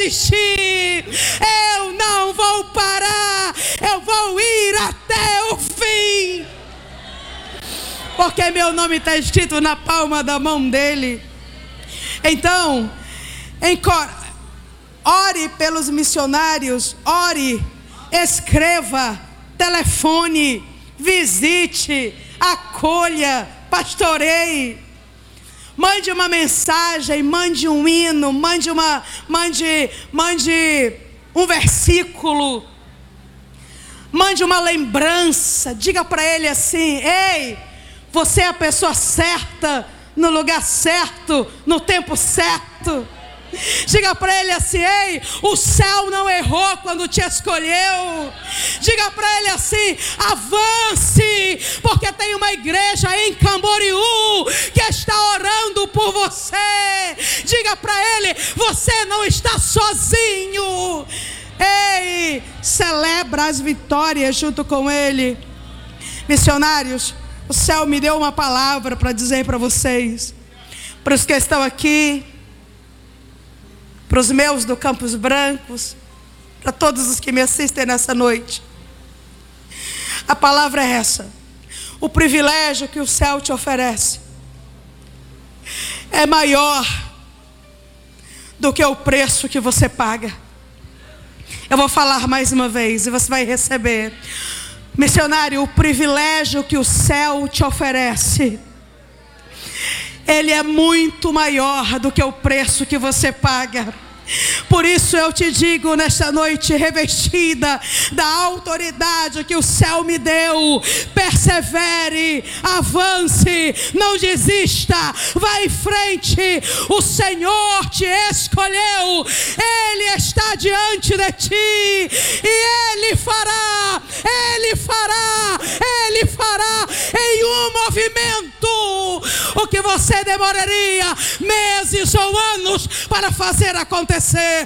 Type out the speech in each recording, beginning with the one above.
desistir, eu não vou parar, eu vou ir até o fim, porque meu nome está escrito na palma da mão dele. Então, ore pelos missionários, ore, escreva, telefone, visite, acolha, pastoreie. Mande uma mensagem, mande um hino, mande um versículo, mande uma lembrança. Diga para ele assim: ei, você é a pessoa certa, no lugar certo, no tempo certo. Diga para ele assim: ei, o céu não errou quando te escolheu. Diga para ele assim: avance, porque tem uma igreja em Camboriú que está orando por você. Diga para ele: você não está sozinho. Ei, celebra as vitórias junto com ele. Missionários, o céu me deu uma palavra para dizer para vocês, para os que estão aqui, para os meus do Campos Brancos, para todos os que me assistem nessa noite. A palavra é essa: o privilégio que o céu te oferece é maior do que o preço que você paga. Eu vou falar mais uma vez e você vai receber. Missionário, o privilégio que o céu te oferece, ele é muito maior do que o preço que você paga. Por isso eu te digo nesta noite, revestida da autoridade que o céu me deu, persevere, avance, não desista, vá em frente. O Senhor te escolheu, Ele está diante de ti e Ele fará em um movimento o que você demoraria meses ou anos para fazer acontecer.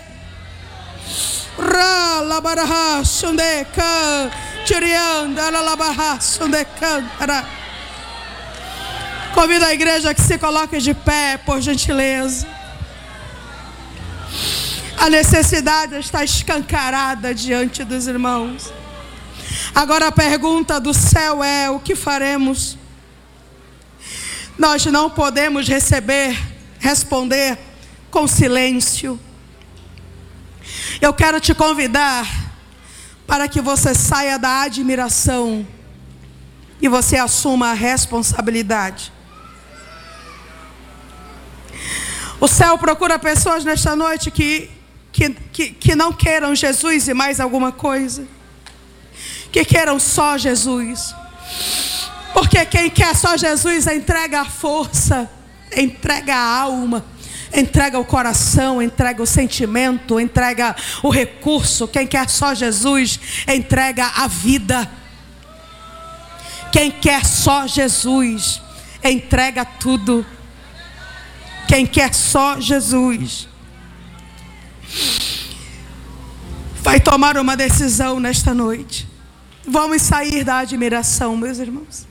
Convido a igreja que se coloque de pé, por gentileza. A necessidade está escancarada diante dos irmãos. Agora a pergunta do céu é: o que faremos? Nós não podemos responder com silêncio. Eu quero te convidar para que você saia da admiração e você assuma a responsabilidade. O céu procura pessoas nesta noite que não queiram Jesus e mais alguma coisa, que queiram só Jesus. Porque quem quer só Jesus entrega a força, entrega a alma, entrega o coração, entrega o sentimento, entrega o recurso. Quem quer só Jesus entrega a vida. Quem quer só Jesus entrega tudo. Quem quer só Jesus vai tomar uma decisão nesta noite. Vamos sair da admiração, meus irmãos,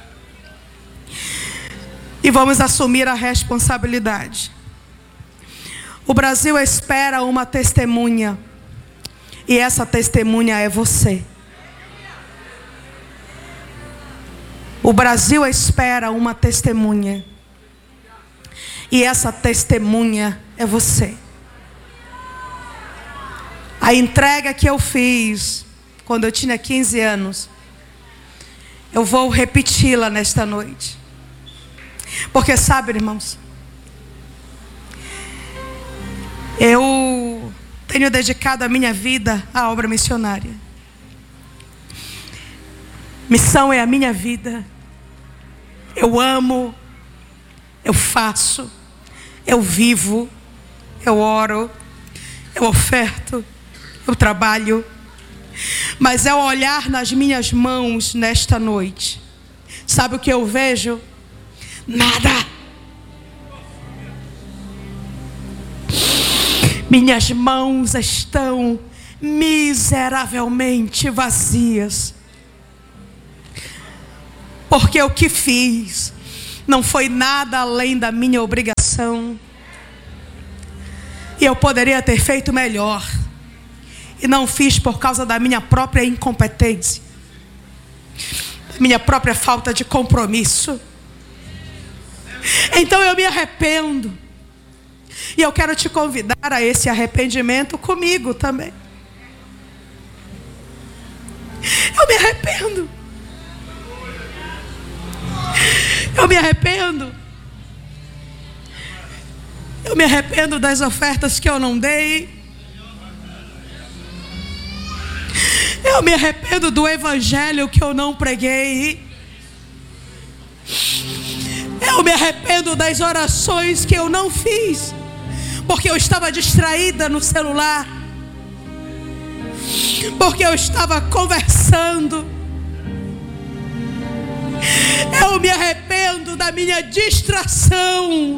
e vamos assumir a responsabilidade. O Brasil espera uma testemunha, e essa testemunha é você. O Brasil espera uma testemunha, e essa testemunha é você. A entrega que eu fiz quando eu tinha 15 anos, eu vou repeti-la nesta noite. Porque sabe, irmãos, eu tenho dedicado a minha vida à obra missionária. Missão é a minha vida. Eu amo, eu faço, eu vivo, eu oro, eu oferto, eu trabalho. Mas ao olhar nas minhas mãos nesta noite, sabe o que eu vejo? Nada. Minhas mãos estão miseravelmente vazias. Porque o que fiz não foi nada além da minha obrigação. E eu poderia ter feito melhor. E não fiz por causa da minha própria incompetência, da minha própria falta de compromisso. Então eu me arrependo. E eu quero te convidar a esse arrependimento comigo também. Eu me arrependo. Eu me arrependo. Eu me arrependo das ofertas que eu não dei. Eu me arrependo do evangelho que eu não preguei. Eu me arrependo das orações que eu não fiz, porque eu estava distraída no celular, porque eu estava conversando. Eu me arrependo da minha distração,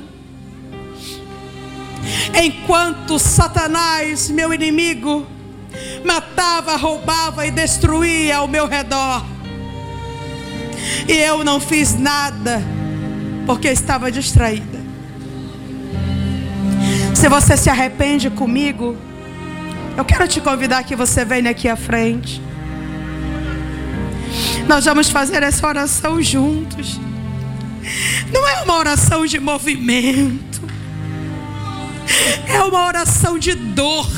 enquanto Satanás, meu inimigo, matava, roubava e destruía ao meu redor. E eu não fiz nada, porque estava distraída. Se você se arrepende comigo, eu quero te convidar que você venha aqui à frente. Nós vamos fazer essa oração juntos. Não é uma oração de movimento, é uma oração de dor.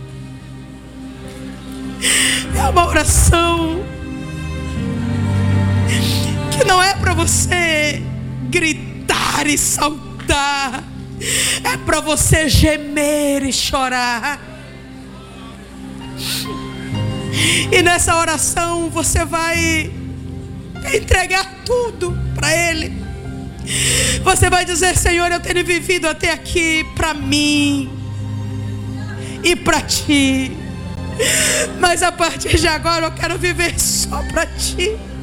É uma oração que não é para você gritar e saltar, é para você gemer e chorar. E nessa oração você vai entregar tudo para Ele. Você vai dizer: Senhor, eu tenho vivido até aqui para mim e para Ti, mas a partir de agora eu quero viver só para Ti.